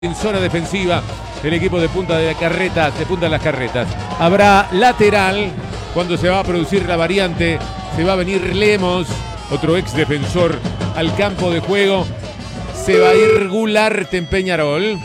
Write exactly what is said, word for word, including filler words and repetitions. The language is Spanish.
En zona defensiva, el equipo de Punta de Carretas, de Punta de las Carretas. Habrá lateral cuando se va a producir la variante. Se va a venir Lemos, otro ex defensor, al campo de juego. Se va a ir Goulart en Peñarol.